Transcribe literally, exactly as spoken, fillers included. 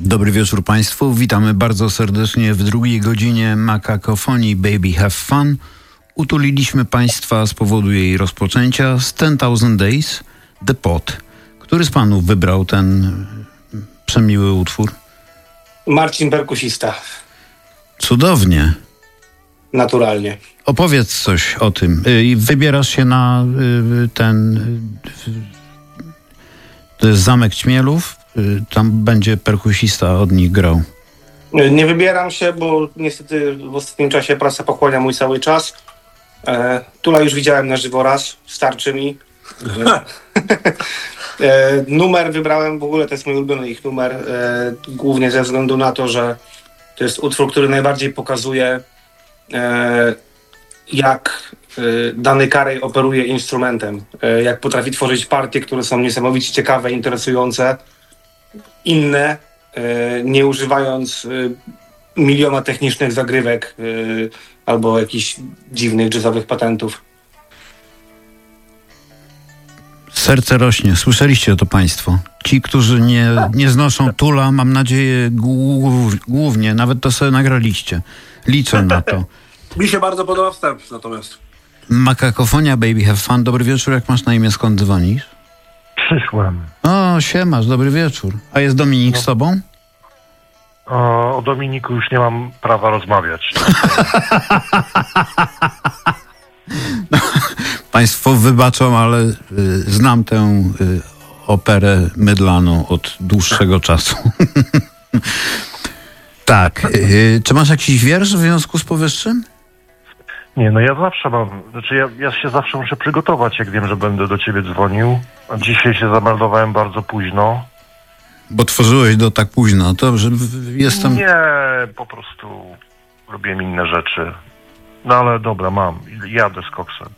Dobry wieczór Państwu. Witamy bardzo serdecznie w drugiej godzinie Makakofonii Baby Have Fun. Utuliliśmy Państwa z powodu jej rozpoczęcia z ten thousand Days, The Pot. Który z Panów wybrał ten przemiły utwór? Marcin, perkusista. Cudownie. Naturalnie. Opowiedz coś o tym. I wybierasz się na ten... To jest Zamek Ćmielów. Tam będzie perkusista od nich grał. Nie wybieram się, bo niestety w ostatnim czasie praca pochłania mój cały czas. E, Tula już widziałem na żywo raz, starczy mi. e, numer wybrałem, w ogóle to jest mój ulubiony ich numer, e, głównie ze względu na to, że to jest utwór, który najbardziej pokazuje, e, jak e, dany Carey operuje instrumentem, e, jak potrafi tworzyć partie, które są niesamowicie ciekawe, interesujące, inne, e, nie używając e, miliona technicznych zagrywek e, albo jakichś dziwnych jazzowych patentów. Serce rośnie. Słyszeliście to Państwo. Ci, którzy nie, nie znoszą Tula, mam nadzieję głów, głównie, nawet to sobie nagraliście. Liczę na to. Mi się bardzo podoba wstęp natomiast. Makakofonia Baby Have Fun. Dobry wieczór. Jak masz na imię? Skąd dzwonisz? Przyszłem. O, siemasz. Dobry wieczór. A jest Dominik no. z tobą? O, o Dominiku już nie mam prawa rozmawiać. No, państwo wybaczą, ale y, znam tę y, operę mydlaną od dłuższego czasu. Tak. Y, czy masz jakiś wiersz w związku z powyższym? Nie, no ja zawsze mam, znaczy ja, ja się zawsze muszę przygotować, jak wiem, że będę do ciebie dzwonił. A dzisiaj się zameldowałem bardzo późno. Bo tworzyłeś do tak późno. To, że jestem... Nie, po prostu robiłem inne rzeczy. No ale dobra, mam. Jadę z koksem.